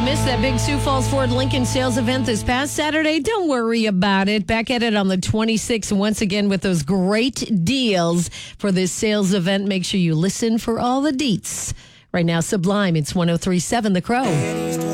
you missed that big Sioux Falls Ford Lincoln sales event this past Saturday, don't worry about it. Back at it on the 26th, once again with those great deals for this sales event. Make sure you listen for all the deets. Right now, Sublime, it's 103.7 The Crow.